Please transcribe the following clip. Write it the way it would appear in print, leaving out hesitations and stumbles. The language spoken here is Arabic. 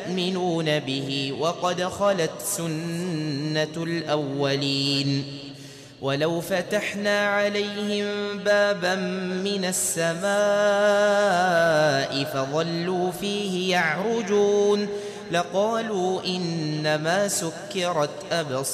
يؤمنون به وقد خلت سنة الأولين ولو فتحنا عليهم بابا من السماء فظلوا فيه يعرجون لقالوا إنما سكرت أبصارنا